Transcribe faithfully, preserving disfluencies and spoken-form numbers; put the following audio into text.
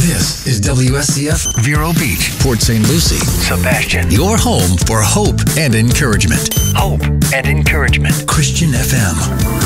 This is W S C F Vero Beach, Port Saint Lucie, Sebastian. your home for hope and encouragement. Hope and encouragement. Christian F M.